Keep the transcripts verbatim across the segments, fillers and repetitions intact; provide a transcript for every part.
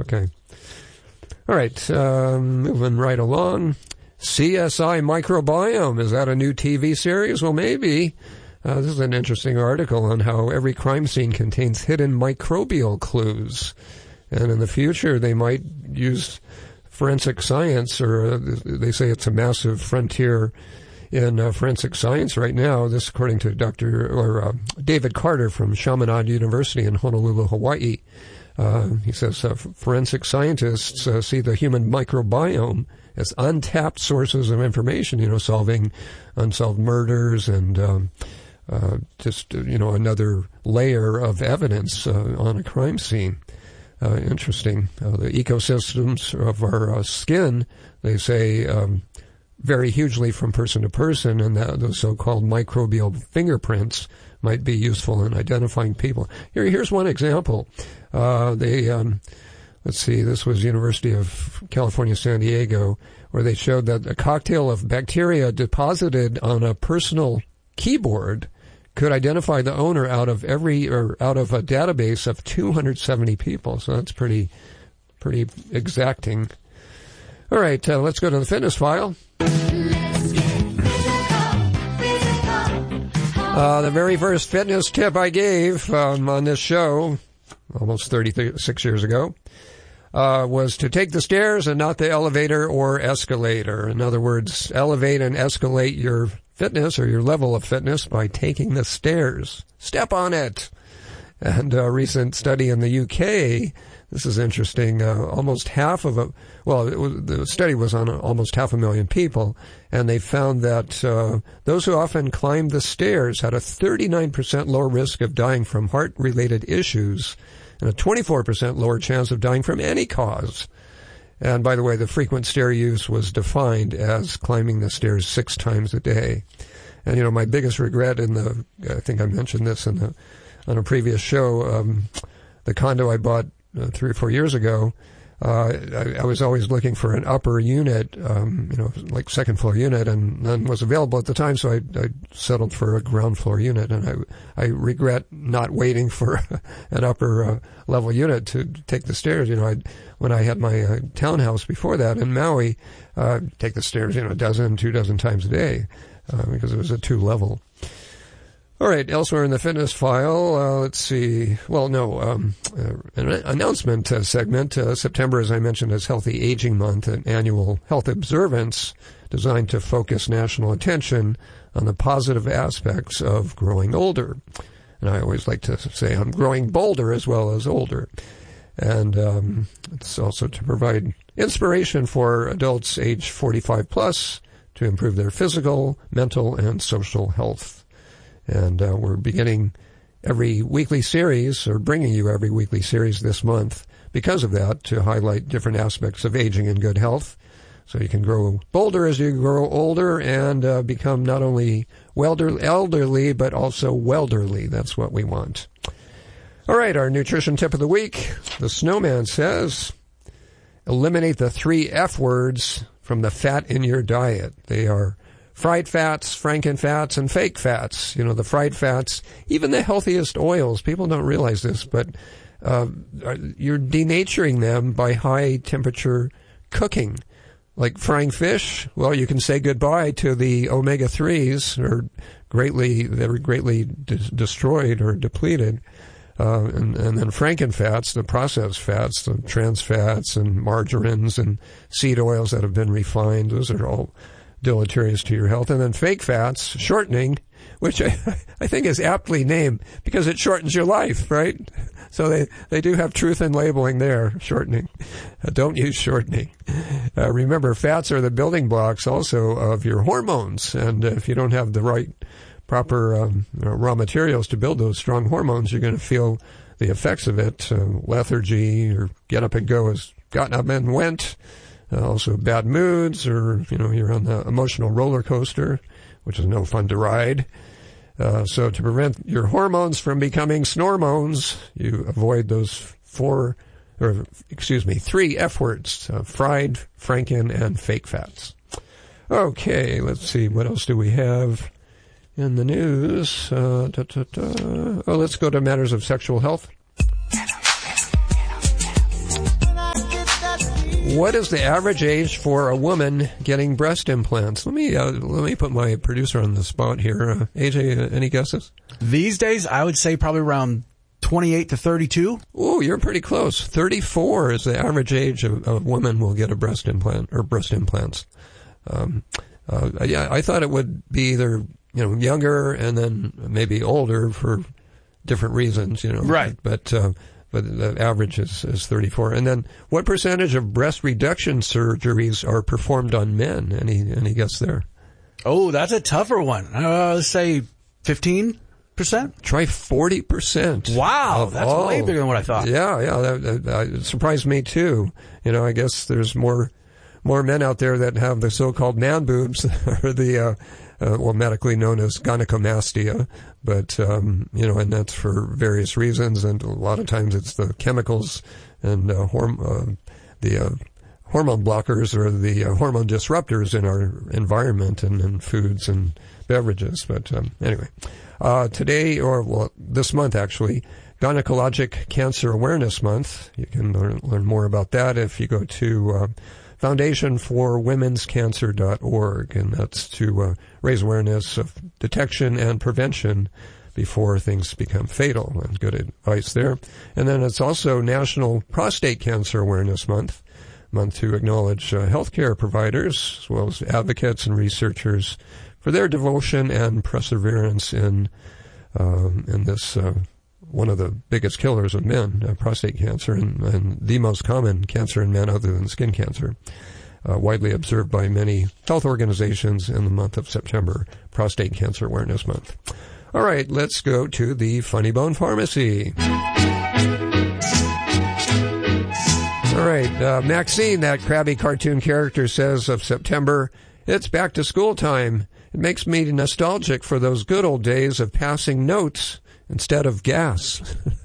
Okay. All right, um, moving right along. C S I Microbiome, is that a new T V series? Well, maybe. Uh, this is an interesting article on how every crime scene contains hidden microbial clues. And in the future, they might use forensic science, or uh, they say it's a massive frontier in uh, forensic science right now. This, according to Doctor or uh, David Carter from Chaminade University in Honolulu, Hawaii. Uh, he says uh, forensic scientists uh, see the human microbiome as untapped sources of information, you know, solving unsolved murders and um, uh, just, you know, another layer of evidence uh, on a crime scene. Uh, interesting. Uh, the ecosystems of our uh, skin, they say, um, vary hugely from person to person, and that, those so-called microbial fingerprints might be useful in identifying people. Here, here's one example. Uh, they, um, let's see, this was University of California, San Diego, where they showed that a cocktail of bacteria deposited on a personal keyboard could identify the owner out of every, or out of a database of two hundred seventy people. So that's pretty, pretty exacting. All right, uh, let's go to the fitness file. Uh, the very first fitness tip I gave um, on this show, almost thirty-six years ago, uh, was to take the stairs and not the elevator or escalator. In other words, elevate and escalate your fitness or your level of fitness by taking the stairs. Step on it. And a recent study in the U K, this is interesting, uh, almost half of a, well, it was, the study was on almost half a million people, and they found that uh, those who often climbed the stairs had a thirty-nine percent lower risk of dying from heart-related issues and a twenty-four percent lower chance of dying from any cause. And by the way, the frequent stair use was defined as climbing the stairs six times a day. And, you know, my biggest regret in the, I think I mentioned this in the, on a previous show, um, the condo I bought uh, three or four years ago, uh, I, I was always looking for an upper unit, um, you know, like second floor unit, and none was available at the time, so I, I settled for a ground floor unit, and I, I regret not waiting for an upper uh, level unit to take the stairs. You know, I'd, when I had my uh, townhouse before that in Maui, uh, take the stairs, you know, a dozen, two dozen times a day, uh, because it was a two level. All right, elsewhere in the fitness file, uh, let's see. Well, no, um, uh, an announcement uh, segment. Uh, September, as I mentioned, is Healthy Aging Month, an annual health observance designed to focus national attention on the positive aspects of growing older. And I always like to say I'm growing bolder as well as older. And um, it's also to provide inspiration for adults age forty-five plus to improve their physical, mental, and social health. And uh, we're beginning every weekly series, or bringing you every weekly series this month because of that, to highlight different aspects of aging and good health. So you can grow bolder as you grow older and uh, become not only welder- elderly, but also welderly. That's what we want. All right, our nutrition tip of the week. The Snowman says, eliminate the three F words from the fat in your diet. They are fried fats, frankenfats, and fake fats. You know, the fried fats, even the healthiest oils, people don't realize this, but uh, you're denaturing them by high temperature cooking. Like frying fish, well, you can say goodbye to the omega threes, or greatly, they're greatly de- destroyed or depleted. Uh, and, and then frankenfats, the processed fats, the trans fats and margarines and seed oils that have been refined, those are all deleterious to your health. And then fake fats, shortening, which I, I think is aptly named because it shortens your life, right? So they, they do have truth in labeling there, shortening. Uh, don't use shortening. Uh, remember, fats are the building blocks also of your hormones. And uh, if you don't have the right proper um, raw materials to build those strong hormones, you're going to feel the effects of it. Uh, lethargy, or get up and go has gotten up and went. Uh, also bad moods, or, you know, you're on the emotional roller coaster, which is no fun to ride. Uh, so to prevent your hormones from becoming snormones, you avoid those four, or excuse me, three F words, uh, fried, franken, and fake fats. Okay, let's see, what else do we have in the news? Uh, da, da, da. Oh, let's go to matters of sexual health. What is the average age for a woman getting breast implants? Let me uh, let me put my producer on the spot here. Uh, A J, uh, any guesses? These days, I would say probably around twenty-eight to thirty-two. Oh, you're pretty close. thirty-four is the average age of a woman will get a breast implant or breast implants. Um, uh, yeah, I thought it would be either, you know, younger and then maybe older for different reasons, you know. Right. But, uh, but the average is, is thirty-four. And then what percentage of breast reduction surgeries are performed on men? Any, any guess there? Oh, that's a tougher one. Uh, let's say fifteen percent? Try forty percent. Wow, that's all. way bigger than what I thought. Yeah, yeah, that, that, that surprised me too. You know, I guess there's more more men out there that have the so-called man boobs, or the, uh, uh, well, medically known as gynecomastia, but, um, you know, and that's for various reasons, and a lot of times it's the chemicals and uh, horm- uh, the uh, hormone blockers or the uh, hormone disruptors in our environment and in foods and beverages. But um, anyway, uh, today, or well, this month actually, Gynecologic Cancer Awareness Month. You can learn, learn more about that if you go to uh, foundation for womens cancer dot org, and that's to uh, raise awareness of detection and prevention before things become fatal. And good advice there. And then it's also National Prostate Cancer Awareness Month, month to acknowledge uh, healthcare providers as well as advocates and researchers for their devotion and perseverance in um, in this uh, one of the biggest killers of men, uh, prostate cancer, and, and the most common cancer in men other than skin cancer, uh, widely observed by many health organizations in the month of September, Prostate Cancer Awareness Month. All right, let's go to the Funny Bone Pharmacy. All right, uh, Maxine, that crabby cartoon character, says of September, it's back to school time. It makes me nostalgic for those good old days of passing notes instead of gas.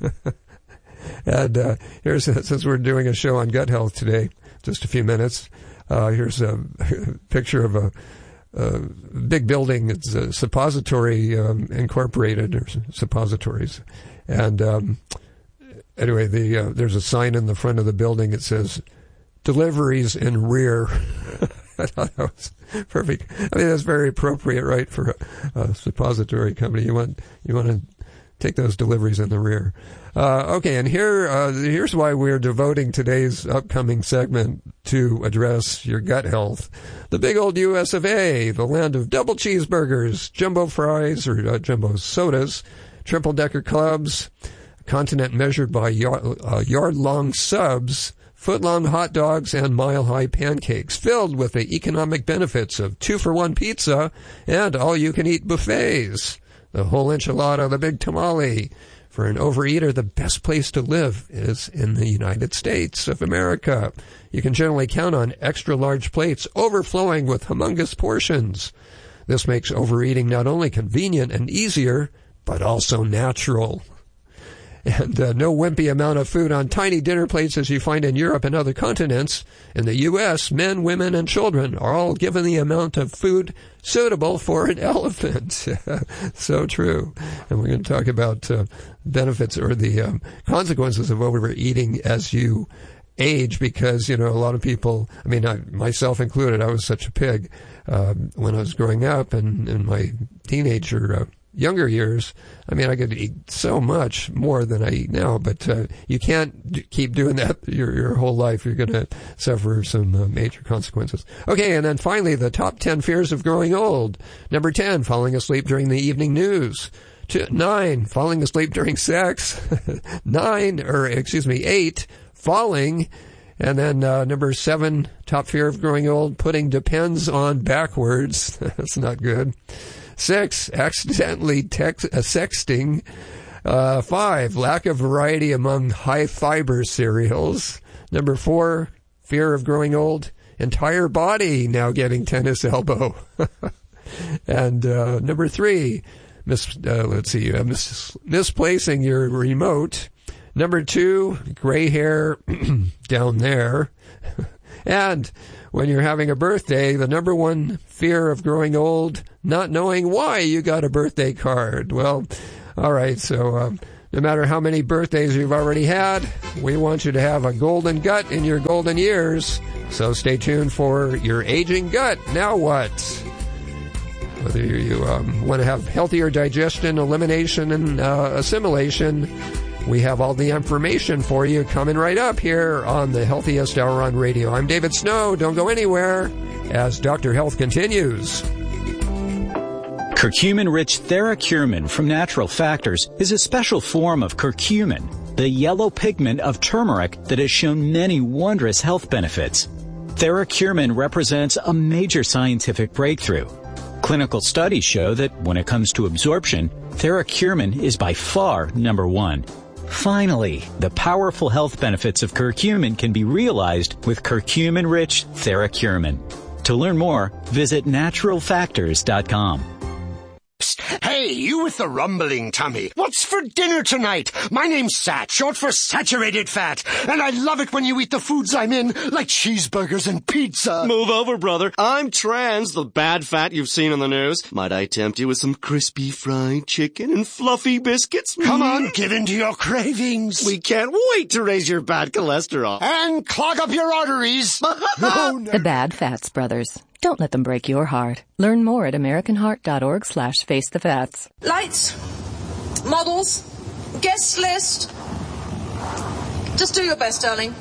And uh, here's, since we're doing a show on gut health today, just a few minutes, uh, here's a picture of a, a big building. It's a suppository um, incorporated, or suppositories. And um, anyway, the uh, there's a sign in the front of the building. It says, deliveries in rear. I thought that was perfect. I mean, that's very appropriate, right, for a, a suppository company. You want you want to take those deliveries in the rear. Uh, okay, and here uh, here's why we're devoting today's upcoming segment to address your gut health. The big old U S of A, the land of double cheeseburgers, jumbo fries, or uh, jumbo sodas, triple-decker clubs, a continent measured by yard, uh, yard-long subs, foot-long hot dogs, and mile-high pancakes, filled with the economic benefits of two-for-one pizza and all-you-can-eat buffets. The whole enchilada, the big tamale. For an overeater, the best place to live is in the United States of America. You can generally count on extra-large plates overflowing with humongous portions. This makes overeating not only convenient and easier, but also natural. And uh, no wimpy amount of food on tiny dinner plates as you find in Europe and other continents. In the U S, men, women, and children are all given the amount of food suitable for an elephant. So true. And we're going to talk about uh, benefits or the um, consequences of overeating as you age, because, you know, a lot of people, I mean, I, myself included, I was such a pig uh, when I was growing up and in my teenager uh, younger years. I mean, I could eat so much more than I eat now, but uh, you can't d- keep doing that your your whole life. You're going to suffer some uh, major consequences. Okay, and then finally, the top ten fears of growing old. Number ten, falling asleep during the evening news. Two, nine, falling asleep during sex. Nine, or excuse me, eight, falling. And then uh, number seven, top fear of growing old, putting depends on backwards. That's not good. Six, accidentally text, uh, sexting. Uh, five, lack of variety among high-fiber cereals. Number four, fear of growing old, entire body now getting tennis elbow. And uh, number three, mis- uh, let's see, uh, mis- misplacing your remote. Number two, gray hair down there. And when you're having a birthday, the number one fear of growing old, not knowing why you got a birthday card. Well, all right, so um, No matter how many birthdays you've already had, we want you to have a golden gut in your golden years. So stay tuned for your aging gut. Now what? Whether you um, want to have healthier digestion, elimination, and uh, assimilation, we have all the information for you coming right up here on the Healthiest Hour on Radio. I'm David Snow. Don't go anywhere as Doctor Health continues. Curcumin-rich TheraCurmin from Natural Factors is a special form of curcumin, the yellow pigment of turmeric that has shown many wondrous health benefits. TheraCurmin represents a major scientific breakthrough. Clinical studies show that when it comes to absorption, TheraCurmin is by far number one. Finally, the powerful health benefits of curcumin can be realized with curcumin-rich TheraCurmin. To learn more, visit natural factors dot com. Hey, you with the rumbling tummy. What's for dinner tonight? My name's Sat, short for saturated fat. And I love it when you eat the foods I'm in, like cheeseburgers and pizza. Move over, brother. I'm trans, the bad fat you've seen on the news. Might I tempt you with some crispy fried chicken and fluffy biscuits? Come on, give in to your cravings. We can't wait to raise your bad cholesterol. And clog up your arteries. Oh, no. The Bad Fats Brothers. Don't let them break your heart. Learn more at americanheart.org slash face the fats. Lights, models, guest list. Just do your best, darling.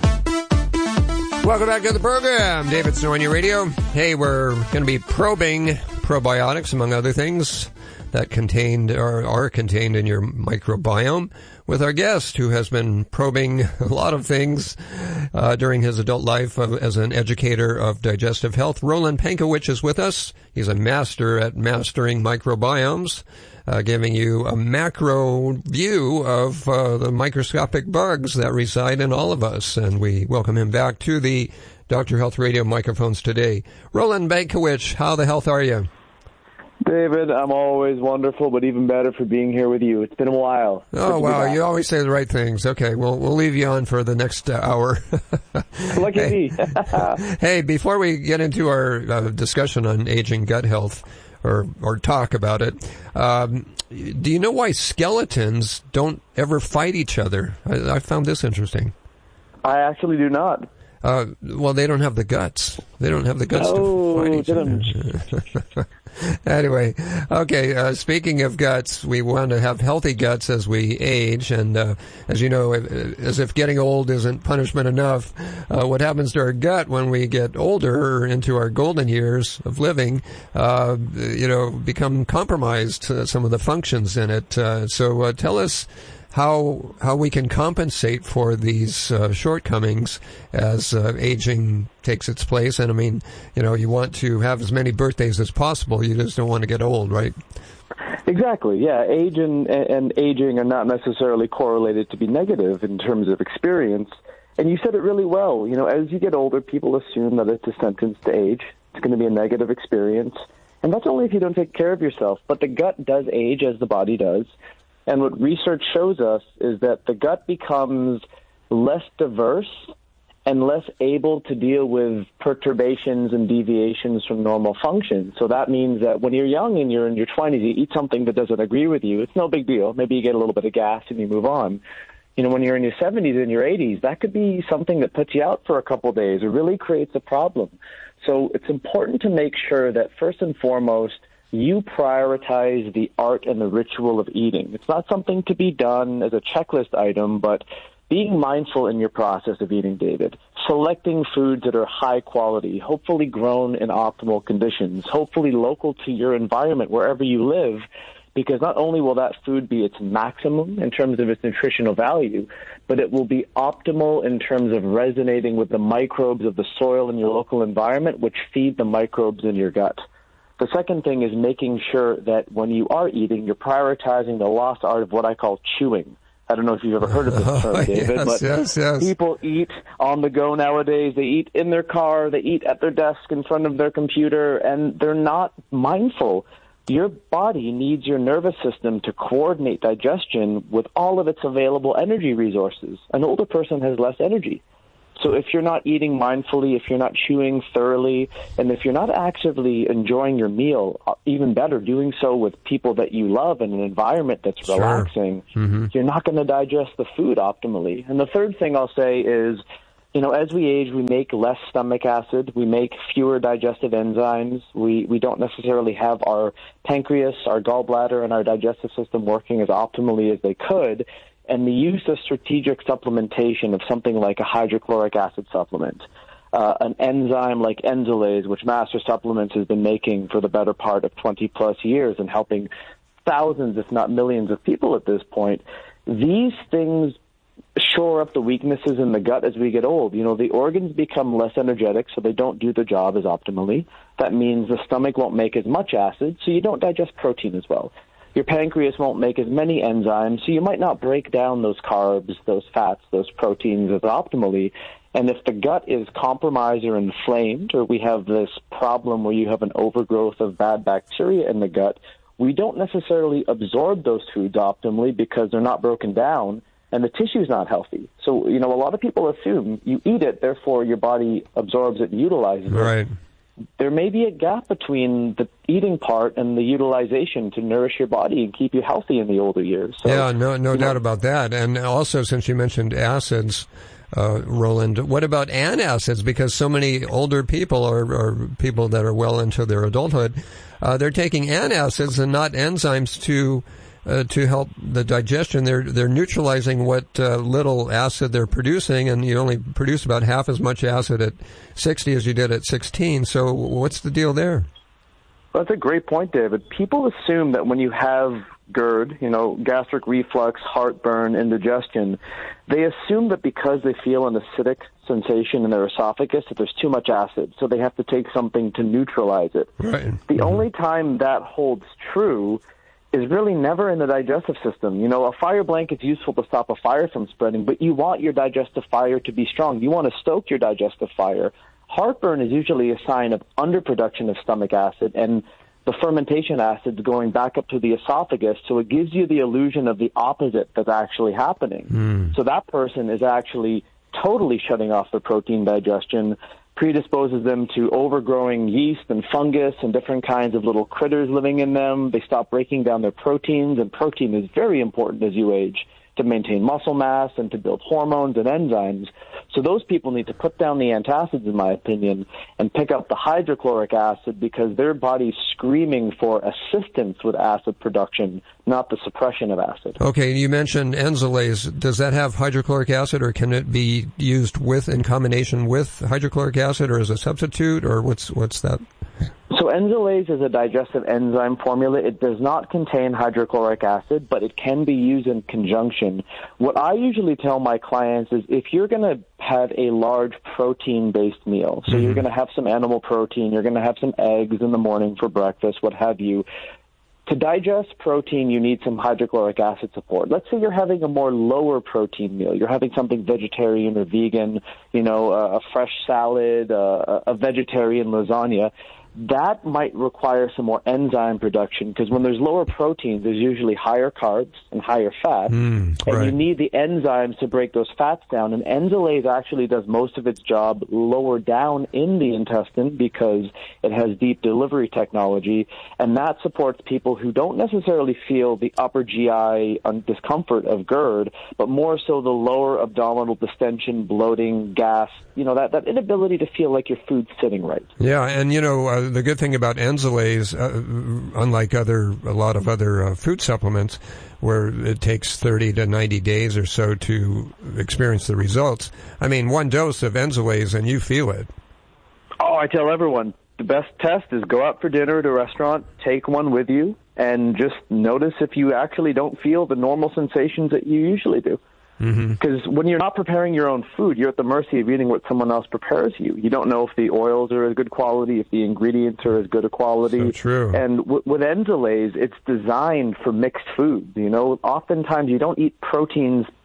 Welcome back to the program. David Snow on your radio. Hey, we're going to be probing probiotics, among other things, that contained or are contained in your microbiome with our guest who has been probing a lot of things uh, during his adult life of, as an educator of digestive health. Roland Pankowicz is with us. He's a master at mastering microbiomes, uh, giving you a macro view of uh, the microscopic bugs that reside in all of us. And we welcome him back to the Doctor Health Radio microphones today. Roland Pankowicz, how the health are you? David, I'm always wonderful, but even better for being here with you. It's been a while. Oh, wow. You always say the right things. Okay, well, we'll leave you on for the next uh, hour. Lucky hey. me. Hey, before we get into our uh, discussion on aging gut health, or, or talk about it, um, do you know why skeletons don't ever fight each other? I, I found this interesting. I actually do not. Uh, well, they don't have the guts. They don't have the guts oh, to fight each other. Anyway, okay, uh, speaking of guts, we want to have healthy guts as we age, and uh, as you know, as if getting old isn't punishment enough, uh, what happens to our gut when we get older or into our golden years of living, uh, you know, become compromised, uh, some of the functions in it. Uh, so uh, tell us how how we can compensate for these uh, shortcomings as uh, aging takes its place. And I mean, you know, you want to have as many birthdays as possible. You just don't want to get old, right? Exactly. Yeah, age and, and aging are not necessarily correlated to be negative in terms of experience. And you said it really well. You know, as you get older, people assume that it's a sentence to age. It's going to be a negative experience. And that's only if you don't take care of yourself. But the gut does age as the body does. And what research shows us is that the gut becomes less diverse and less able to deal with perturbations and deviations from normal function. So that means that when you're young and you're in your twenties, you eat something that doesn't agree with you, it's no big deal. Maybe you get a little bit of gas and you move on. You know, when you're in your seventies and your eighties, that could be something that puts you out for a couple of days or really creates a problem. So it's important to make sure that first and foremost, you prioritize the art and the ritual of eating. It's not something to be done as a checklist item, but being mindful in your process of eating, David. Selecting foods that are high quality, hopefully grown in optimal conditions, hopefully local to your environment wherever you live, because not only will that food be its maximum in terms of its nutritional value, but it will be optimal in terms of resonating with the microbes of the soil in your local environment, which feed the microbes in your gut. The second thing is making sure that when you are eating, you're prioritizing the lost art of what I call chewing. I don't know if you've ever heard of this term, oh, David, yes, but yes, yes. people eat on the go nowadays. They eat in their car, they eat at their desk in front of their computer, and they're not mindful. Your body needs your nervous system to coordinate digestion with all of its available energy resources. An older person has less energy. So if you're not eating mindfully, if you're not chewing thoroughly, and if you're not actively enjoying your meal, even better, doing so with people that you love in an environment that's Sure. relaxing, Mm-hmm. you're not going to digest the food optimally. And the third thing I'll say is, you know, as we age, we make less stomach acid, we make fewer digestive enzymes, we, we don't necessarily have our pancreas, our gallbladder, and our digestive system working as optimally as they could. And the use of strategic supplementation of something like a hydrochloric acid supplement, uh, an enzyme like Enzolase, which Master Supplements has been making for the better part of twenty plus years and helping thousands, if not millions of people at this point, these things shore up the weaknesses in the gut as we get old. You know, the organs become less energetic, so they don't do the job as optimally. That means the stomach won't make as much acid, so you don't digest protein as well. Your pancreas won't make as many enzymes, so you might not break down those carbs, those fats, those proteins as optimally. And if the gut is compromised or inflamed, or we have this problem where you have an overgrowth of bad bacteria in the gut, we don't necessarily absorb those foods optimally because they're not broken down, and the tissue's not healthy. So, you know, a lot of people assume you eat it, therefore your body absorbs it and utilizes it. Right. There may be a gap between the eating part and the utilization to nourish your body and keep you healthy in the older years. So, yeah, no, no doubt know, about that. And also, since you mentioned acids, uh, Roland, what about antacids? Because so many older people or, or people that are well into their adulthood, uh, they're taking antacids and not enzymes to Uh, to help the digestion. They're they're neutralizing what uh, little acid they're producing, and you only produce about half as much acid at sixty as you did at sixteen. So what's the deal there? That's a great point, David. People assume that when you have GERD, you know, gastric reflux, heartburn, indigestion, they assume that because they feel an acidic sensation in their esophagus that there's too much acid, so they have to take something to neutralize it. Right. The Mm-hmm. only time that holds true is really never in the digestive system. You know, a fire blanket is useful to stop a fire from spreading, but you want your digestive fire to be strong. You want to stoke your digestive fire. Heartburn is usually a sign of underproduction of stomach acid and the fermentation acids going back up to the esophagus, so it gives you the illusion of the opposite that's actually happening. Mm. So that person is actually totally shutting off their protein digestion, predisposes them to overgrowing yeast and fungus and different kinds of little critters living in them. They stop breaking down their proteins, and protein is very important as you age to maintain muscle mass and to build hormones and enzymes. So those people need to put down the antacids, in my opinion, and pick up the hydrochloric acid because their body's screaming for assistance with acid production, not the suppression of acid. Okay, you mentioned Enzolase. Does that have hydrochloric acid, or can it be used with in combination with hydrochloric acid, or as a substitute, or what's what's that? So Enzolase is a digestive enzyme formula. It does not contain hydrochloric acid, but it can be used in conjunction. What I usually tell my clients is if you're going to have a large protein-based meal, so mm-hmm. you're going to have some animal protein, you're going to have some eggs in the morning for breakfast, what have you, to digest protein, you need some hydrochloric acid support. Let's say you're having a more lower protein meal. You're having something vegetarian or vegan, you know, a, a fresh salad, a, a vegetarian lasagna. That might require some more enzyme production because when there's lower proteins, there's usually higher carbs and higher fat, mm, and right. you need the enzymes to break those fats down. And Enzolase actually does most of its job lower down in the intestine because it has deep delivery technology, and that supports people who don't necessarily feel the upper G I discomfort of GERD, but more so the lower abdominal distension, bloating, gas, you know, that, that inability to feel like your food's sitting right. Yeah, and you know, uh, the good thing about Enzolase, uh, unlike other a lot of other uh, food supplements, where it takes thirty to ninety days or so to experience the results. I mean, one dose of Enzolase and you feel it. Oh, I tell everyone, the best test is go out for dinner at a restaurant, take one with you, and just notice if you actually don't feel the normal sensations that you usually do. Because mm-hmm. when you're not preparing your own food, you're at the mercy of eating what someone else prepares you. You don't know if the oils are as good quality, if the ingredients are as good a quality. So true. And w- with Enzolase, it's designed for mixed foods. You know, oftentimes you don't eat proteins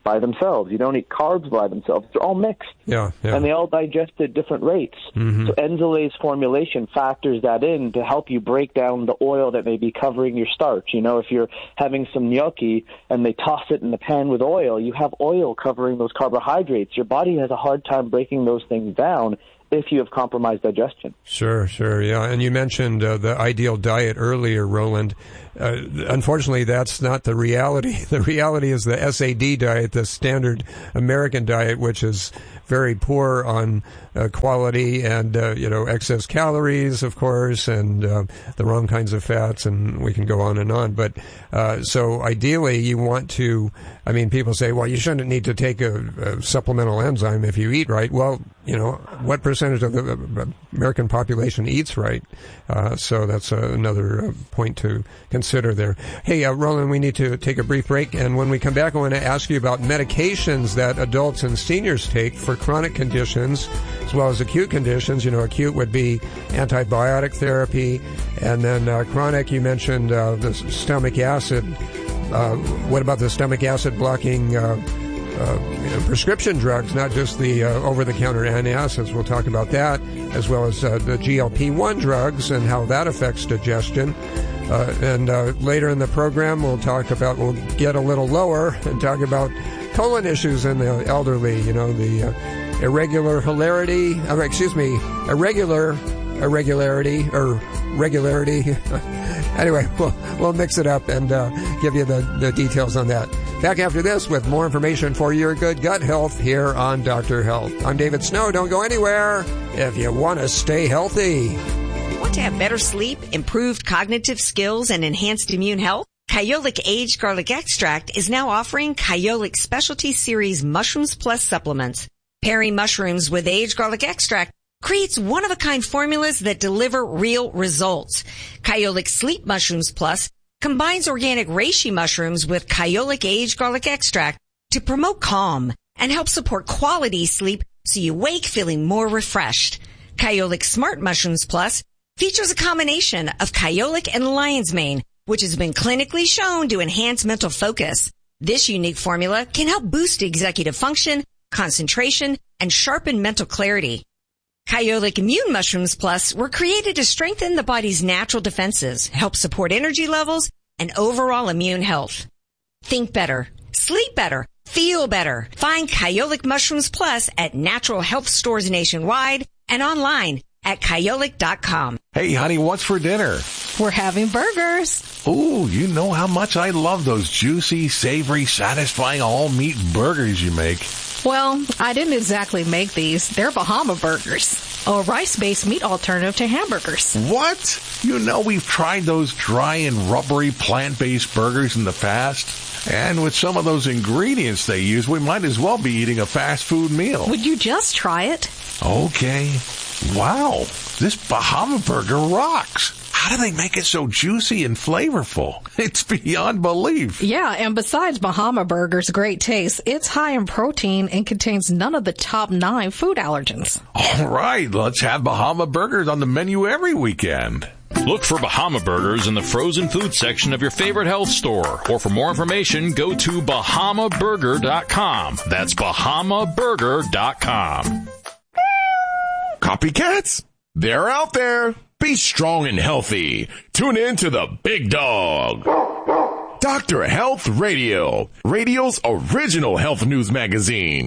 by themselves. You don't eat carbs by themselves. They're all mixed. Yeah, yeah. And they all digest at different rates. Mm-hmm. So Enzalase formulation factors that in to help you break down the oil that may be covering your starch. You know, if you're having some gnocchi and they toss it in the pan with oil, you have oil covering those carbohydrates. Your body has a hard time breaking those things down if you have compromised digestion. Sure, sure, yeah. And you mentioned uh, the ideal diet earlier, Roland. Uh, unfortunately, that's not the reality. The reality is the S A D diet, the standard American diet, which is very poor on uh, quality and, uh, you know, excess calories, of course, and uh, the wrong kinds of fats, and we can go on and on. But uh, so ideally, you want to, I mean, people say, well, you shouldn't need to take a, a supplemental enzyme if you eat right. Well, you know, what percentage of the American population eats right? Uh, so that's uh, another uh, point to consider there. Hey, uh, Roland, we need to take a brief break, and when we come back, I want to ask you about medications that adults and seniors take for chronic conditions as well as acute conditions. You know, acute would be antibiotic therapy, and then uh, chronic, you mentioned uh, the stomach acid. Uh, what about the stomach acid blocking uh, uh, you know, prescription drugs, not just the uh, over-the-counter antacids? We'll talk about that, as well as uh, the G L P one drugs and how that affects digestion. Uh, and uh, later in the program, we'll talk about, we'll get a little lower and talk about colon issues in the elderly, you know, the uh, irregular hilarity, uh, excuse me, irregular irregularity or regularity. Anyway, we'll, we'll mix it up and uh, give you the, the details on that. Back after this with more information for your good gut health here on Doctor Health. I'm David Snow. Don't go anywhere if you want to stay healthy. Want to have better sleep, improved cognitive skills, and enhanced immune health? Kyolic Aged Garlic Extract is now offering Kyolic Specialty Series Mushrooms Plus supplements. Pairing mushrooms with aged garlic extract creates one-of-a-kind formulas that deliver real results. Kyolic Sleep Mushrooms Plus combines organic reishi mushrooms with Kyolic Aged Garlic Extract to promote calm and help support quality sleep so you wake feeling more refreshed. Kyolic Smart Mushrooms Plus features a combination of Kyolic and lion's mane, which has been clinically shown to enhance mental focus. This unique formula can help boost executive function, concentration, and sharpen mental clarity. Kyolic Immune Mushrooms Plus were created to strengthen the body's natural defenses, help support energy levels, and overall immune health. Think better, sleep better, feel better. Find Kyolic Mushrooms Plus at natural health stores nationwide and online at kyolic dot com. Hey, honey, what's for dinner? We're having burgers. Ooh, you know how much I love those juicy, savory, satisfying all-meat burgers you make. Well, I didn't exactly make these. They're Bahama Burgers, a rice-based meat alternative to hamburgers. What? You know we've tried those dry and rubbery plant-based burgers in the past. And with some of those ingredients they use, we might as well be eating a fast food meal. Would you just try it? Okay. Wow, this Bahama Burger rocks. How do they make it so juicy and flavorful? It's beyond belief. Yeah, and besides Bahama Burger's great taste, it's high in protein and contains none of the top nine food allergens. All right, let's have Bahama Burgers on the menu every weekend. Look for Bahama Burgers in the frozen food section of your favorite health store. Or for more information, go to bahama burger dot com. That's bahama burger dot com. Copycats? They're out there. Be strong and healthy. Tune in to the Big Dog. Doctor Health Radio. Radio's original health news magazine.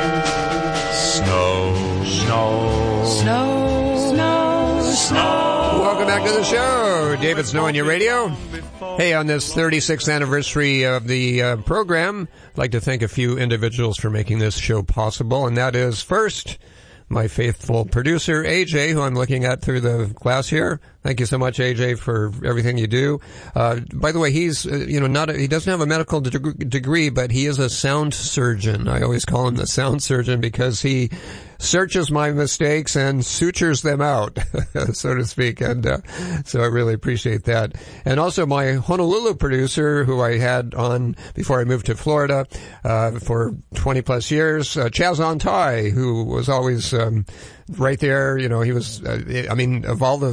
Snow. Snow. Snow. Snow. Snow. Welcome back to the show. David Snow on your radio. Hey, on this thirty-sixth anniversary of the uh, program, I'd like to thank a few individuals for making this show possible, and that is first, my faithful producer, A J, who I'm looking at through the glass here. Thank you so much, A J, for everything you do. Uh, by the way, he's, uh, you know, not, a, he doesn't have a medical de- degree, but he is a sound surgeon. I always call him the sound surgeon because he searches my mistakes and sutures them out, so to speak. And, uh, so I really appreciate that. And also my Honolulu producer, who I had on before I moved to Florida, uh, for twenty plus years, uh, Chaz Ontai, who was always, um, right there. You know, he was, uh, I mean, of all the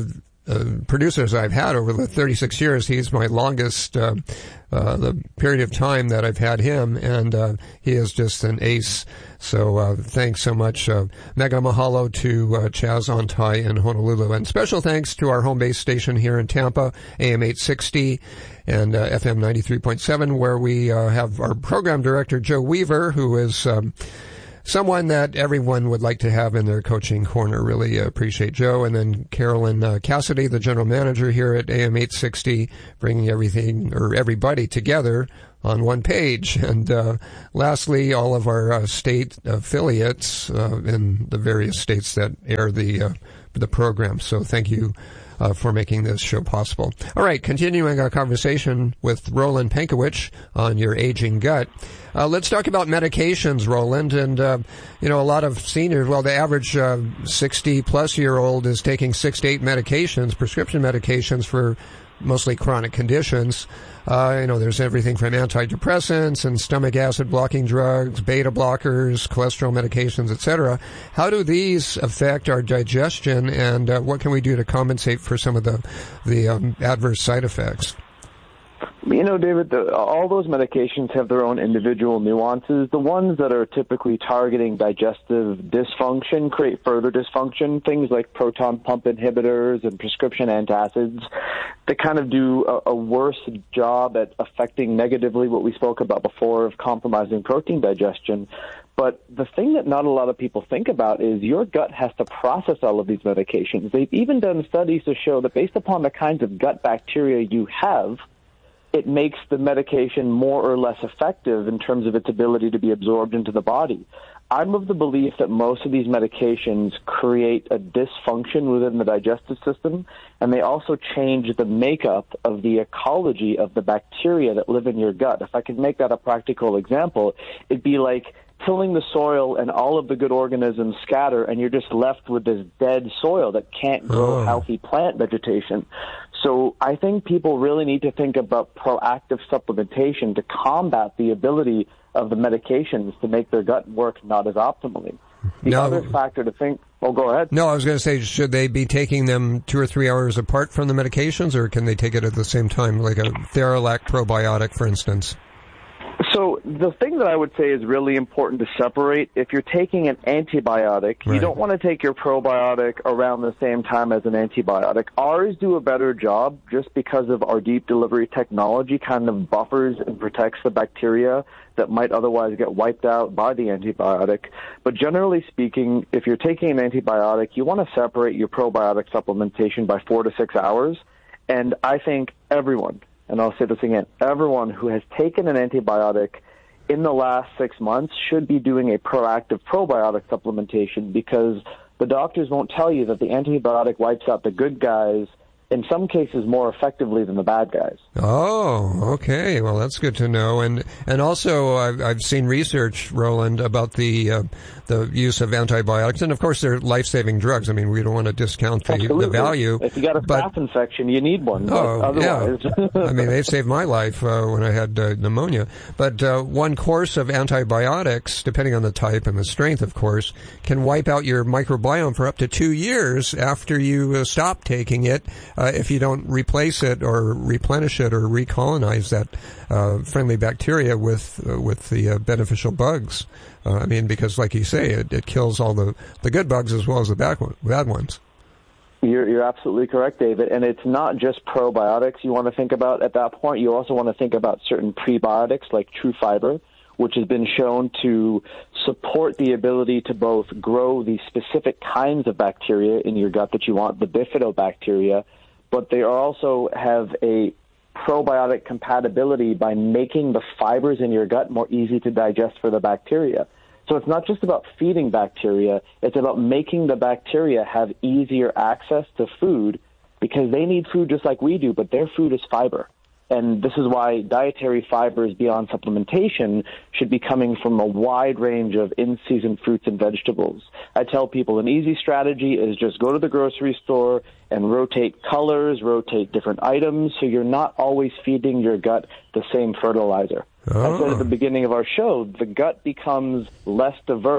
uh, producers I've had over the thirty-six years. He's my longest, uh, uh, the period of time that I've had him, and uh, he is just an ace. So uh, thanks so much. Uh, mega mahalo to uh, Chaz Ontai in Honolulu. And special thanks to our home base station here in Tampa, A M eight sixty and uh, F M ninety-three point seven, where we uh, have our program director, Joe Weaver, who is um, someone that everyone would like to have in their coaching corner. Really appreciate Joe. And then Carolyn uh, Cassidy, the general manager here at A M eight sixty, bringing everything or everybody together on one page. And uh, lastly, all of our uh, state affiliates uh, in the various states that air the uh, the program. So thank you uh, for making this show possible. All right, continuing our conversation with Roland Pankowich on your aging gut. Uh, let's talk about medications, Roland. And, uh, you know, a lot of seniors, well, the average uh, sixty-plus-year-old is taking six to eight medications, prescription medications for mostly chronic conditions. Uh, you know, there's everything from antidepressants and stomach acid blocking drugs, beta blockers, cholesterol medications, et cetera. How do these affect our digestion, and uh, what can we do to compensate for some of the the um, adverse side effects? You know, David, the, all those medications have their own individual nuances. The ones that are typically targeting digestive dysfunction create further dysfunction. Things like proton pump inhibitors and prescription antacids, they kind of do a, a worse job at affecting negatively what we spoke about before of compromising protein digestion. But the thing that not a lot of people think about is your gut has to process all of these medications. They've even done studies to show that based upon the kinds of gut bacteria you have, it makes the medication more or less effective in terms of its ability to be absorbed into the body. I'm of the belief that most of these medications create a dysfunction within the digestive system, and they also change the makeup of the ecology of the bacteria that live in your gut. If I could make that a practical example, it'd be like tilling the soil and all of the good organisms scatter, and you're just left with this dead soil that can't grow oh. healthy plant vegetation. So I think people really need to think about proactive supplementation to combat the ability of the medications to make their gut work not as optimally. The no. other factor to think, oh, go ahead. No, I was going to say, should they be taking them two or three hours apart from the medications, or can they take it at the same time, like a Theralac probiotic, for instance? So the thing that I would say is really important to separate, if you're taking an antibiotic, right. you don't want to take your probiotic around the same time as an antibiotic. Ours do a better job just because of our deep delivery technology kind of buffers and protects the bacteria that might otherwise get wiped out by the antibiotic. But generally speaking, if you're taking an antibiotic, you want to separate your probiotic supplementation by four to six hours. And I think everyone, and I'll say this again, everyone who has taken an antibiotic in the last six months should be doing a proactive probiotic supplementation, because the doctors won't tell you that the antibiotic wipes out the good guys, in some cases more effectively than the bad guys. Oh, okay. Well, that's good to know. And and also, I've, I've seen research, Roland, about the uh, the use of antibiotics, and of course, they're life-saving drugs. I mean, we don't want to discount the, the value. If you got a but, staph infection, you need one. Oh, otherwise. yeah. I mean, they saved my life uh, when I had uh, pneumonia. But uh, one course of antibiotics, depending on the type and the strength, of course, can wipe out your microbiome for up to two years after you uh, stop taking it. Uh, if you don't replace it or replenish it or recolonize that uh, friendly bacteria with uh, with the uh, beneficial bugs. Uh, I mean, because like you say, it, it kills all the, the good bugs as well as the bad, one, bad ones. You're, you're absolutely correct, David. And it's not just probiotics you want to think about at that point. You also want to think about certain prebiotics like True Fiber, which has been shown to support the ability to both grow the specific kinds of bacteria in your gut that you want, the bifidobacteria, but they also have a probiotic compatibility by making the fibers in your gut more easy to digest for the bacteria. So it's not just about feeding bacteria, it's about making the bacteria have easier access to food, because they need food just like we do, but their food is fiber. And this is why dietary fibers beyond supplementation should be coming from a wide range of in-season fruits and vegetables. I tell people an easy strategy is just go to the grocery store and rotate colors, rotate different items, so you're not always feeding your gut the same fertilizer. Oh. I said at the beginning of our show, the gut becomes less diverse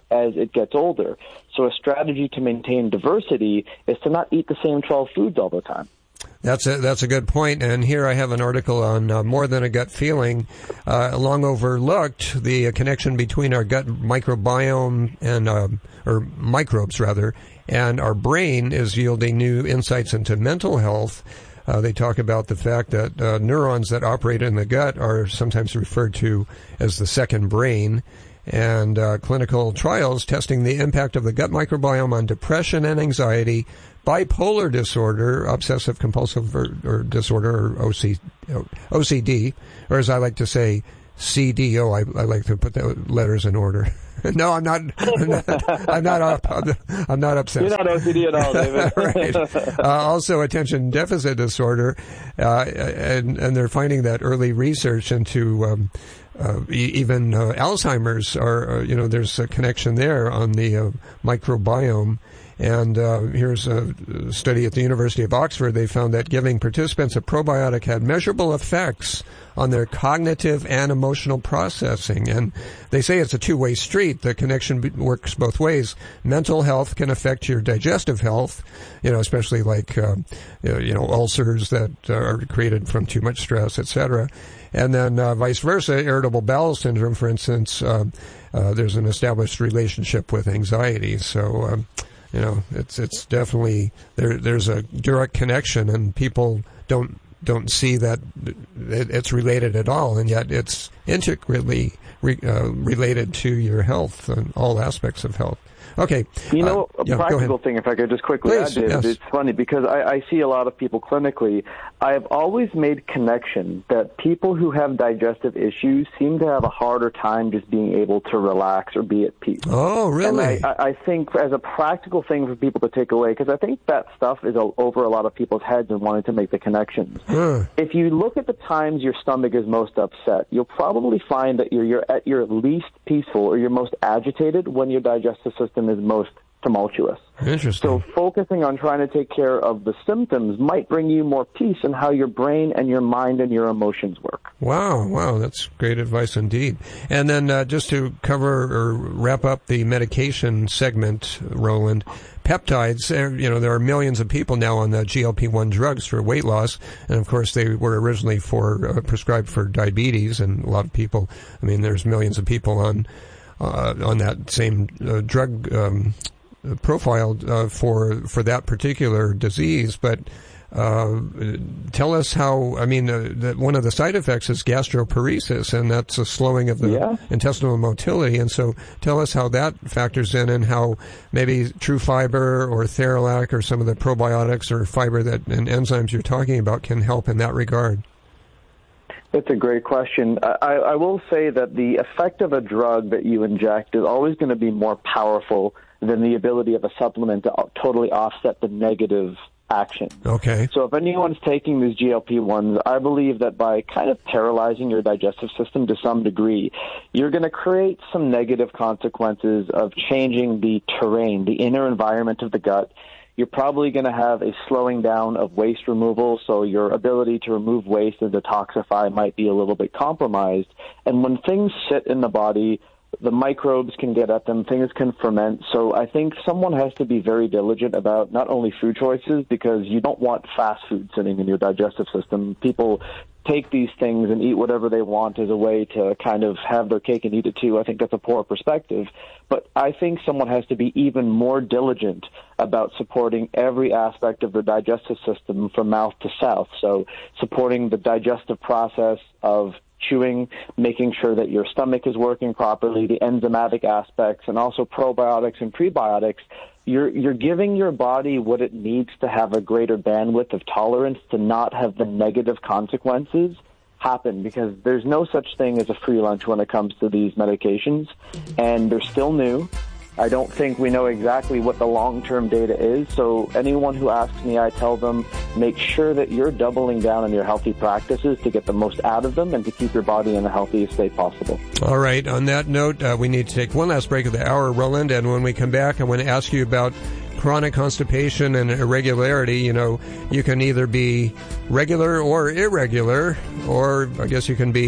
as it gets older. So a strategy to maintain diversity is to not eat the same twelve foods all the time. That's a, that's a good point. And here I have an article on uh, More Than a Gut Feeling, uh, long overlooked, the uh, connection between our gut microbiome and, uh, or microbes rather, and our brain is yielding new insights into mental health. Uh, they talk about the fact that uh, neurons that operate in the gut are sometimes referred to as the second brain. And uh, clinical trials testing the impact of the gut microbiome on depression and anxiety, bipolar disorder, obsessive compulsive or, or disorder, or O C, O C D, or as I like to say, C D O. I, I like to put the letters in order. No, I'm not. I'm not. I'm not, up, I'm not obsessed. You're not O C D at all, David. Right. Uh, also, attention deficit disorder, uh, and and they're finding that early research into um, uh, e- even uh, Alzheimer's are, uh, you know, there's a connection there on the uh, microbiome. And uh, here's a study at the University of Oxford. They found that giving participants a probiotic had measurable effects on their cognitive and emotional processing. And they say it's a two-way street. The connection be- works both ways. Mental health can affect your digestive health, you know, especially like, uh, you know, ulcers that are created from too much stress, et cetera. And then uh, vice versa, irritable bowel syndrome, for instance, uh, uh, there's an established relationship with anxiety. So, um, you know, it's it's definitely there. There's a direct connection, and people don't don't see that it, it's related at all, and yet it's integrally re, uh, related to your health and all aspects of health. Okay. You know, uh, a yeah, practical thing, if I could just quickly Please, add, David, yes. It's funny because I, I see a lot of people clinically. I have always made connection that people who have digestive issues seem to have a harder time just being able to relax or be at peace. Oh, really? And I, I think as a practical thing for people to take away, because I think that stuff is over a lot of people's heads and wanting to make the connections. Huh. If you look at the times your stomach is most upset, you'll probably find that you're, you're at your least peaceful or you're most agitated when your digestive system is most tumultuous. Interesting. So focusing on trying to take care of the symptoms might bring you more peace in how your brain and your mind and your emotions work. Wow, wow, that's great advice indeed. And then uh, just to cover or wrap up the medication segment, Roland, peptides, uh, you know, there are millions of people now on the G L P one drugs for weight loss, and of course they were originally for uh, prescribed for diabetes, and a lot of people, I mean, there's millions of people on uh, on that same uh, drug um profiled uh, for for that particular disease, but uh, tell us how. I mean, uh, that one of the side effects is gastroparesis, and that's a slowing of the yeah. intestinal motility. And so, tell us how that factors in, and how maybe True Fiber or Theralac or some of the probiotics or fiber that and enzymes you're talking about can help in that regard. That's a great question. I, I will say that the effect of a drug that you inject is always going to be more powerful than the ability of a supplement to totally offset the negative action. Okay. So if anyone's taking these G L P ones, I believe that by kind of paralyzing your digestive system to some degree, you're going to create some negative consequences of changing the terrain, the inner environment of the gut. You're probably going to have a slowing down of waste removal, so your ability to remove waste and detoxify might be a little bit compromised. And when things sit in the body, the microbes can get at them, things can ferment. So I think someone has to be very diligent about not only food choices, because you don't want fast food sitting in your digestive system. People take these things and eat whatever they want as a way to kind of have their cake and eat it too. I think that's a poor perspective. But I think someone has to be even more diligent about supporting every aspect of the digestive system from mouth to south. So supporting the digestive process of chewing, making sure that your stomach is working properly, the enzymatic aspects, and also probiotics and prebiotics. You're, you're giving your body what it needs to have a greater bandwidth of tolerance to not have the negative consequences happen, because there's no such thing as a free lunch when it comes to these medications, and they're still new. I don't think we know exactly what the long-term data is, so anyone who asks me, I tell them, make sure that you're doubling down on your healthy practices to get the most out of them and to keep your body in the healthiest state possible. All right. On that note, uh, we need to take one last break of the hour, Roland, and when we come back, I want to ask you about chronic constipation and irregularity. You know, you can either be regular or irregular, or I guess you can be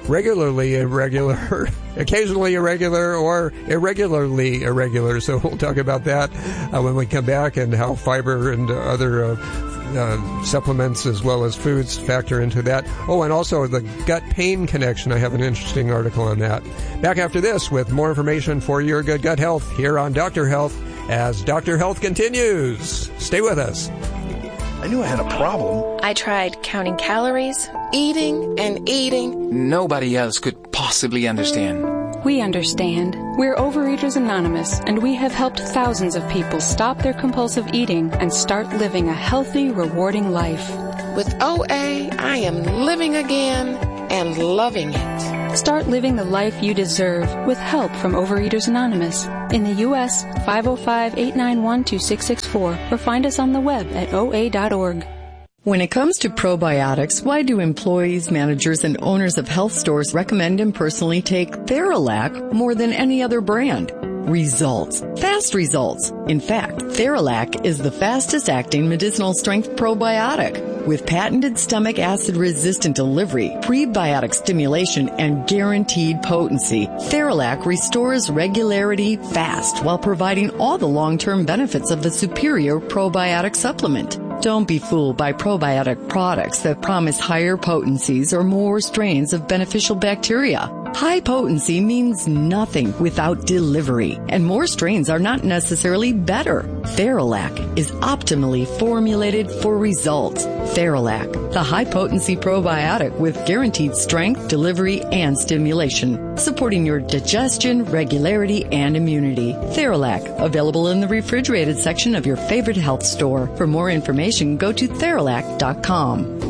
regularly irregular, occasionally irregular, or irregularly irregular. So we'll talk about that uh, when we come back, and how fiber and other uh, uh, supplements as well as foods factor into that. Oh, and also the gut pain connection. I have an interesting article on that. Back after this with more information for your good gut health here on Doctor Health as Doctor Health continues. Stay with us. I knew I had a problem. I tried counting calories, eating and eating. Nobody else could possibly understand. We understand. We're Overeaters Anonymous, and we have helped thousands of people stop their compulsive eating and start living a healthy, rewarding life. With O A, I am living again and loving it. Start living the life you deserve with help from Overeaters Anonymous. In the U S, five oh five, eight nine one, two six six four, or find us on the web at O A dot org. When it comes to probiotics, why do employees, managers, and owners of health stores recommend and personally take Theralac more than any other brand? Results. Fast results. In fact, Theralac is the fastest acting medicinal strength probiotic with patented stomach acid resistant delivery, prebiotic stimulation, and guaranteed potency. Theralac restores regularity fast while providing all the long-term benefits of the superior probiotic supplement. Don't be fooled by probiotic products that promise higher potencies or more strains of beneficial bacteria. High potency means nothing without delivery, and more strains are not necessarily better. Theralac is optimally formulated for results. Theralac, the high-potency probiotic with guaranteed strength, delivery, and stimulation, supporting your digestion, regularity, and immunity. Theralac, available in the refrigerated section of your favorite health store. For more information, go to Theralac dot com.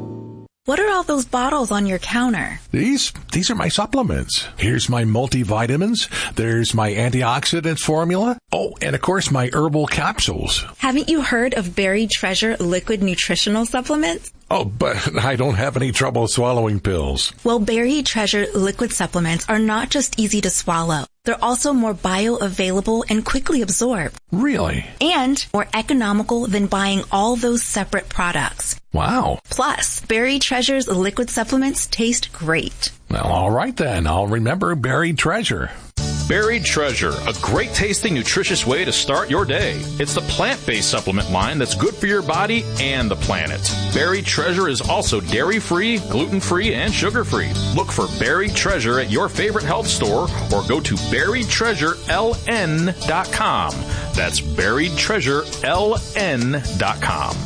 What are all those bottles on your counter? These these are my supplements. Here's my multivitamins. There's my antioxidant formula. Oh, and of course my herbal capsules. Haven't you heard of Berry Treasure liquid nutritional supplements? Oh, but I don't have any trouble swallowing pills. Well, Berry Treasure liquid supplements are not just easy to swallow. They're also more bioavailable and quickly absorbed. Really? And more economical than buying all those separate products. Wow. Plus, Berry Treasure's liquid supplements taste great. Well, all right then. I'll remember Buried Treasure. Buried Treasure, a great tasting, nutritious way to start your day. It's the plant-based supplement line that's good for your body and the planet. Buried Treasure is also dairy-free, gluten-free, and sugar-free. Look for Buried Treasure at your favorite health store or go to buried treasure L N dot com. That's buried treasure L N dot com.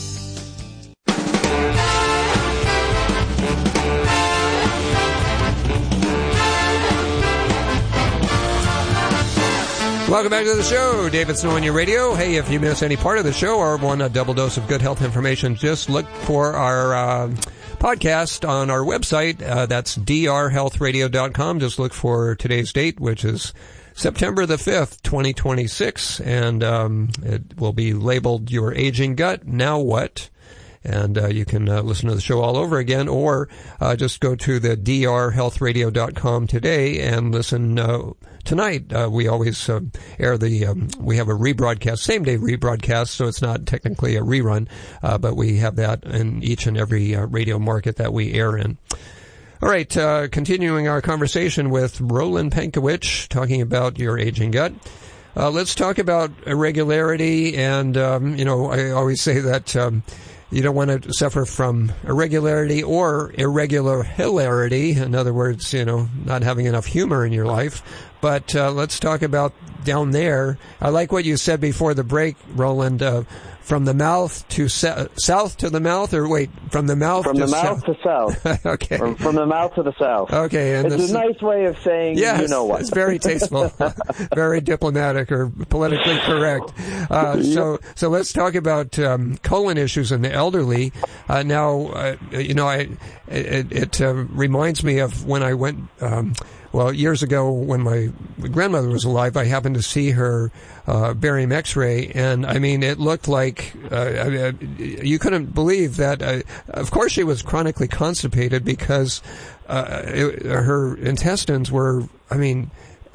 Welcome back to the show. David Snow on your radio. Hey, if you miss any part of the show or want a double dose of good health information, just look for our uh, podcast on our website. Uh, that's d r health radio dot com. Just look for today's date, which is September the fifth, twenty twenty-six, and um, it will be labeled Your Aging Gut, Now What? And uh, you can uh, listen to the show all over again, or uh, just go to the d r health radio dot com today and listen uh, tonight. Uh, we always uh, air the, um, we have a rebroadcast, same day rebroadcast, so it's not technically a rerun, uh, but we have that in each and every uh, radio market that we air in. All right, uh, continuing our conversation with Roland Pankowicz, talking about your aging gut. Uh, let's talk about irregularity, and, um, you know, I always say that um, you don't want to suffer from irregularity or irregular hilarity. In other words, you know, not having enough humor in your life. But uh, let's talk about down there. I like what you said before the break, Roland. Uh, from the mouth to se- south to the mouth, or wait, from the mouth from to the mouth south? to south. Okay. Or from the mouth to the south. Okay, and it's this, a nice way of saying yes, you know what. It's very tasteful, very diplomatic or politically correct. Uh, so, so let's talk about um, colon issues in the elderly. Uh, now, uh, you know, I it, it uh, reminds me of when I went. Um, Well, years ago when my grandmother was alive, I happened to see her uh, barium X-ray, and I mean, it looked like uh, you couldn't believe that. Uh, of course, she was chronically constipated because uh, it, her intestines were, I mean,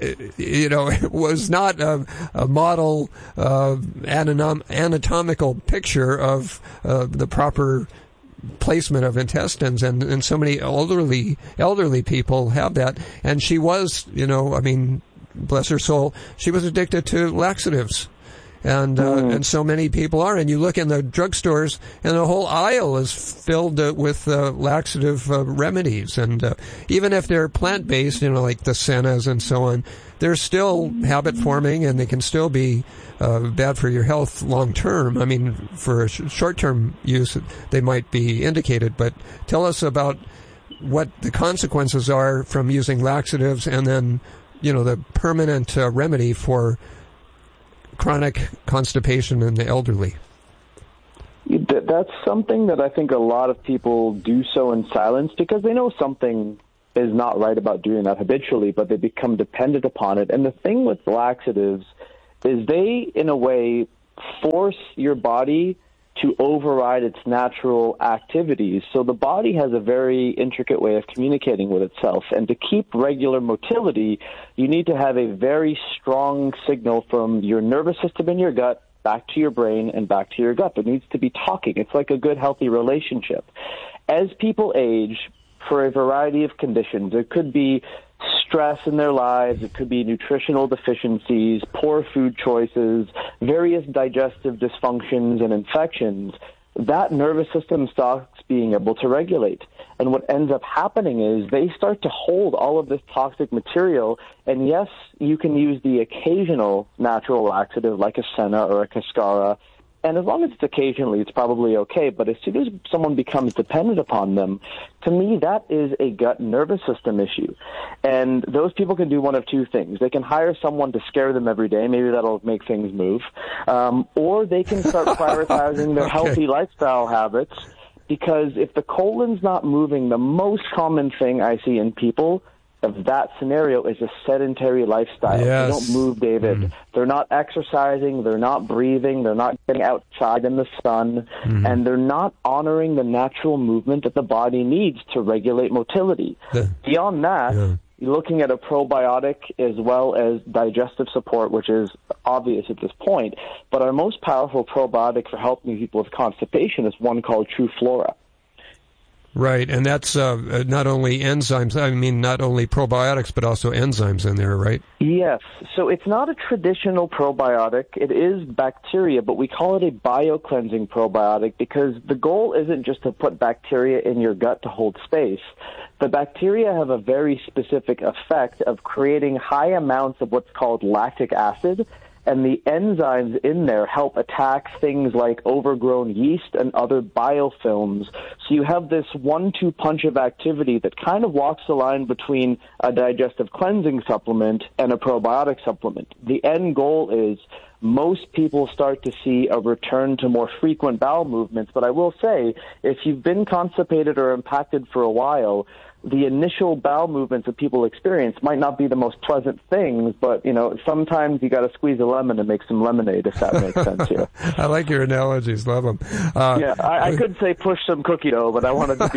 you know, it was not a, a model uh, anatom- anatomical picture of uh, the proper placement of intestines, and, and so many elderly elderly people have that. And she was, you know, I mean, bless her soul, she was addicted to laxatives. And uh, mm. and so many people are. And you look in the drugstores, and the whole aisle is filled uh, with uh, laxative uh, remedies. And uh, even if they're plant-based, you know, like the Sennas and so on, they're still habit-forming, and they can still be uh, bad for your health long-term. I mean, for sh- short-term use, they might be indicated. But tell us about what the consequences are from using laxatives, and then, you know, the permanent uh, remedy for chronic constipation in the elderly. That's something that I think a lot of people do so in silence because they know something is not right about doing that habitually, but they become dependent upon it. And the thing with laxatives is they, in a way, force your body to override its natural activities. So the body has a very intricate way of communicating with itself. And to keep regular motility, you need to have a very strong signal from your nervous system in your gut back to your brain and back to your gut. There needs to be talking. It's like a good, healthy relationship. As people age, for a variety of conditions, it could be stress in their lives, it could be nutritional deficiencies, poor food choices, various digestive dysfunctions and infections, that nervous system stops being able to regulate. And what ends up happening is they start to hold all of this toxic material, and yes, you can use the occasional natural laxative like a Senna or a Cascara, and as long as it's occasionally, it's probably okay. But as soon as someone becomes dependent upon them, to me, that is a gut nervous system issue. And those people can do one of two things. They can hire someone to scare them every day. Maybe that'll make things move. Um, or they can start prioritizing their okay. healthy lifestyle habits. Because if the colon's not moving, the most common thing I see in people of that scenario is a sedentary lifestyle. Yes. They don't move, David. Mm. They're not exercising. They're not breathing. They're not getting outside in the sun. Mm. And they're not honoring the natural movement that the body needs to regulate motility. The, Beyond that, yeah. you're looking at a probiotic as well as digestive support, which is obvious at this point. But our most powerful probiotic for helping people with constipation is one called True Flora. Right, and that's uh, not only enzymes, I mean not only probiotics, but also enzymes in there, right? Yes, so it's not a traditional probiotic. It is bacteria, but we call it a biocleansing probiotic because the goal isn't just to put bacteria in your gut to hold space. The bacteria have a very specific effect of creating high amounts of what's called lactic acid, and the enzymes in there help attack things like overgrown yeast and other biofilms. So you have this one two punch of activity that kind of walks the line between a digestive cleansing supplement and a probiotic supplement. The end goal is most people start to see a return to more frequent bowel movements. But I will say, if you've been constipated or impacted for a while, the initial bowel movements that people experience might not be the most pleasant things, but, you know, sometimes you got to squeeze a lemon to make some lemonade, if that makes sense here. I like your analogies. Love them. Uh, yeah, I, I could say push some cookie dough, but I wanted to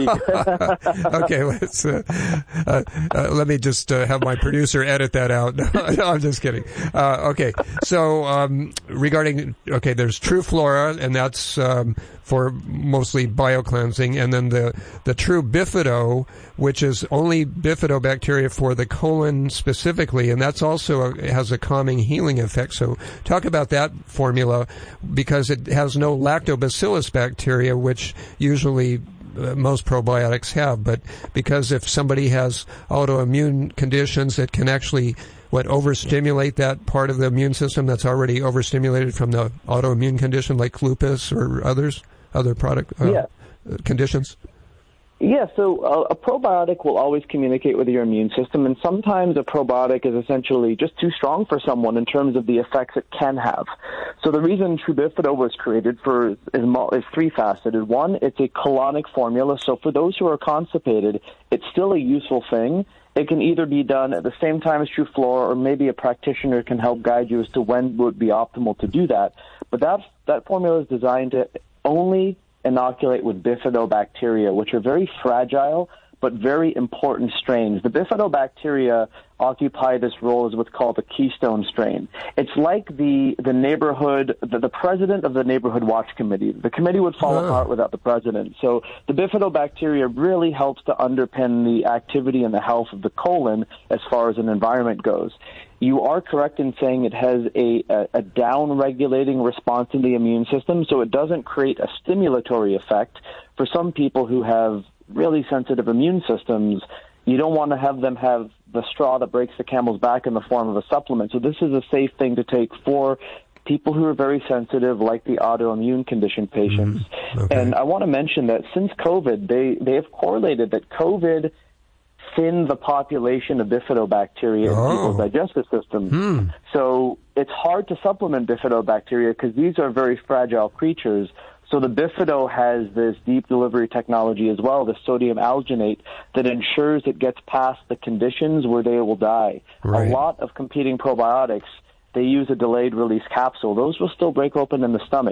be... okay, let's, uh, uh, uh, let me just uh, have my producer edit that out. No, no, I'm just kidding. Uh, okay, so um, regarding, okay, there's True Flora, and that's um, for mostly biocleansing, and then the, the True Bifido, which is only bifidobacteria for the colon specifically, and that's also a, has a calming, healing effect. So talk about that formula, because it has no lactobacillus bacteria, which usually uh, most probiotics have. But because if somebody has autoimmune conditions, it can actually what overstimulate that part of the immune system that's already overstimulated from the autoimmune condition, like lupus or others, other product uh, yeah. conditions. Yeah, so a, a probiotic will always communicate with your immune system, and sometimes a probiotic is essentially just too strong for someone in terms of the effects it can have. So the reason True Bifido was created for is, is three-faceted. One, it's a colonic formula, so for those who are constipated, it's still a useful thing. It can either be done at the same time as True Flora, or maybe a practitioner can help guide you as to when would be optimal to do that. But that, that formula is designed to only inoculate with bifidobacteria, which are very fragile, but very important strains. The bifidobacteria occupy this role as what's called the keystone strain. It's like the the neighborhood, the, the president of the neighborhood watch committee. The committee would fall Oh. apart without the president. So the bifidobacteria really helps to underpin the activity and the health of the colon as far as an environment goes. You are correct in saying it has a, a, a down-regulating response in the immune system, so it doesn't create a stimulatory effect. For some people who have really sensitive immune systems, you don't want to have them have the straw that breaks the camel's back in the form of a supplement. So this is a safe thing to take for people who are very sensitive, like the autoimmune condition patients. Mm-hmm. Okay. And I want to mention that since COVID, they, they have correlated that COVID thinned the population of bifidobacteria in Oh. people's digestive systems. Hmm. So it's hard to supplement bifidobacteria because these are very fragile creatures. So the Bifido has this deep delivery technology as well, the sodium alginate, that ensures it gets past the conditions where they will die. Right. A lot of competing probiotics, they use a delayed release capsule. Those will still break open in the stomach.